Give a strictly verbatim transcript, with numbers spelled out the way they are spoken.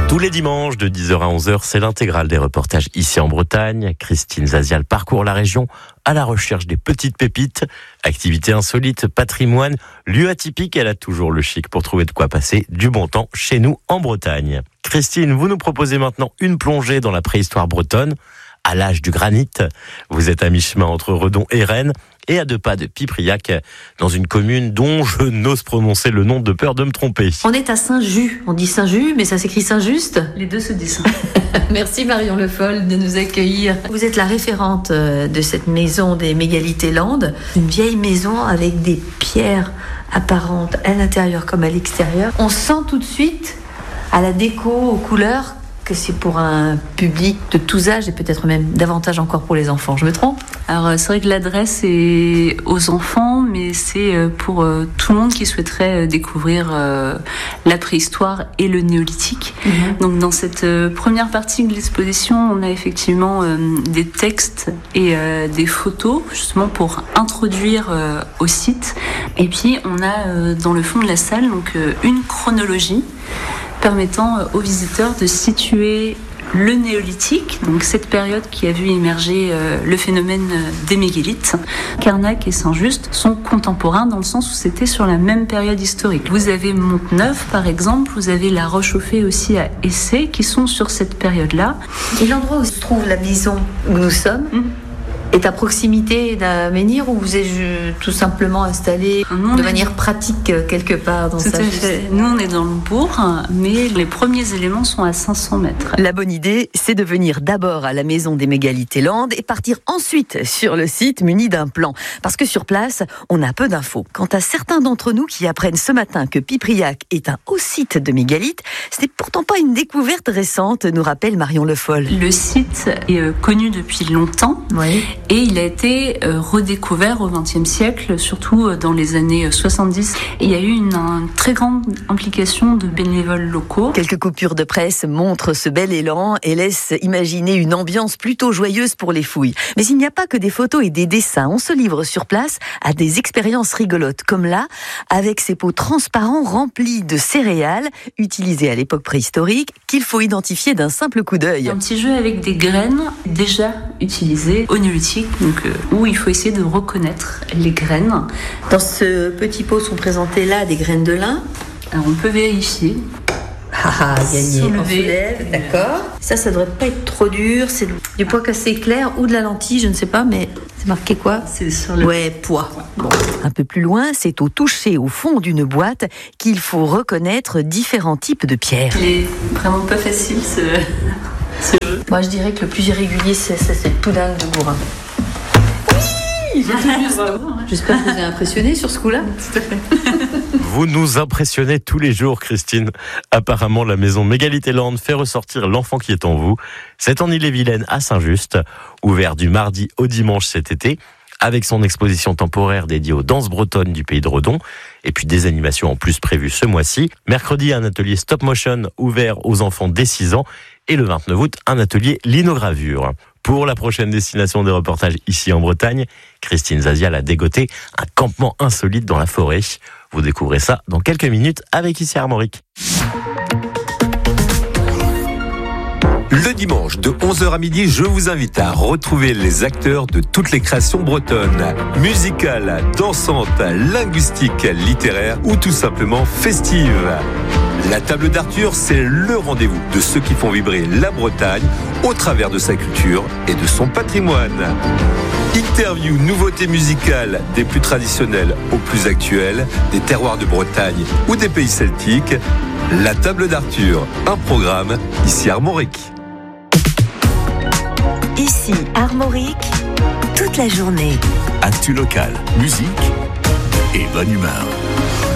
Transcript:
Tous les dimanches de dix heures à onze heures, c'est l'intégrale des reportages ici en Bretagne. Christine Zazial parcourt la région à la recherche des petites pépites, activités insolites, patrimoine, lieux atypiques. Elle a toujours le chic pour trouver de quoi passer du bon temps chez nous en Bretagne. Christine, vous nous proposez maintenant une plongée dans la préhistoire bretonne, à l'âge du granit. Vous êtes à mi-chemin entre Redon et Rennes et à deux pas de Pipriac, dans une commune dont je n'ose prononcer le nom de peur de me tromper. On est à Saint-Just. On dit Saint-Just, mais ça s'écrit Saint-Just. Les deux se disent. Merci Marion Le Foll de nous accueillir. Vous êtes la référente de cette maison des mégalithes et landes. Une vieille maison avec des pierres apparentes à l'intérieur comme à l'extérieur. On sent tout de suite à la déco, aux couleurs, que c'est pour un public de tous âges et peut-être même davantage encore pour les enfants. Je me trompe ? Alors c'est vrai que l'adresse est aux enfants, mais c'est pour tout le monde qui souhaiterait découvrir la préhistoire et le néolithique. Mmh. Donc dans cette première partie de l'exposition, on a effectivement des textes et des photos justement pour introduire au site. Et puis on a dans le fond de la salle donc une chronologie permettant aux visiteurs de situer le néolithique, donc cette période qui a vu émerger euh, le phénomène des mégalithes. Carnac et Saint-Just sont contemporains dans le sens où c'était sur la même période historique. Vous avez Monteneuf par exemple, vous avez La Roche-au-Fée aussi à Essé qui sont sur cette période-là. Et l'endroit où se trouve la maison où nous sommes mmh. est à proximité d'un menhir ou vous êtes tout simplement installé nous, de manière est... pratique quelque part dans sa Nous, on est dans le bourg, mais les premiers éléments sont à cinq cents mètres. La bonne idée, c'est de venir d'abord à la maison des mégalithes et landes et partir ensuite sur le site muni d'un plan. Parce que sur place, on a peu d'infos. Quant à certains d'entre nous qui apprennent ce matin que Pipriac est un haut site de mégalithes, ce n'est pourtant pas une découverte récente, nous rappelle Marion Le Foll. Le site est connu depuis longtemps. Oui. Et il a été redécouvert au vingtième siècle, surtout dans les années soixante-dix. Et il y a eu une, une très grande implication de bénévoles locaux. Quelques coupures de presse montrent ce bel élan et laissent imaginer une ambiance plutôt joyeuse pour les fouilles. Mais il n'y a pas que des photos et des dessins. On se livre sur place à des expériences rigolotes, comme là, avec ces pots transparents remplis de céréales, utilisées à l'époque préhistorique, qu'il faut identifier d'un simple coup d'œil. Un petit jeu avec des graines déjà utilisées au néolithique. Donc, euh, où il faut essayer de reconnaître les graines. Dans ce petit pot sont présentées là des graines de lin. Alors on peut vérifier. Ah, gagné. On soulève, d'accord. Ça, ça devrait pas être trop dur. C'est du pois cassé clair ou de la lentille, je ne sais pas, mais c'est marqué quoi ? C'est sur le... Ouais, pois. Bon. Un peu plus loin, c'est au toucher au fond d'une boîte qu'il faut reconnaître différents types de pierres. Il est vraiment pas facile ce... ce jeu. Moi, je dirais que le plus irrégulier, c'est, c'est cette poudingue de bourrin. Oui, j'ai tout vu. J'espère que vous avez impressionné sur ce coup-là. Tout à fait. Vous nous impressionnez tous les jours, Christine. Apparemment, la maison mégalithes et landes fait ressortir l'enfant qui est en vous. C'est en Ille-et-Vilaine à Saint-Just, ouvert du mardi au dimanche cet été, avec son exposition temporaire dédiée aux danses bretonnes du pays de Redon, et puis des animations en plus prévues ce mois-ci. Mercredi, un atelier stop motion ouvert aux enfants dès six ans, et le vingt-neuf août, un atelier linogravure. Pour la prochaine destination des reportages ici en Bretagne, Christine Zazial a dégoté un campement insolite dans la forêt. Vous découvrez ça dans quelques minutes avec Ici Armorique. Le dimanche de onze heures à midi, je vous invite à retrouver les acteurs de toutes les créations bretonnes. Musicales, dansantes, linguistiques, littéraires ou tout simplement festives. La table d'Arthur, c'est le rendez-vous de ceux qui font vibrer la Bretagne au travers de sa culture et de son patrimoine. Interviews, nouveautés musicales, des plus traditionnelles aux plus actuelles, des terroirs de Bretagne ou des pays celtiques. La table d'Arthur, un programme ici Armorique. Ici Armorique, toute la journée. Actu local, musique et bonne humeur.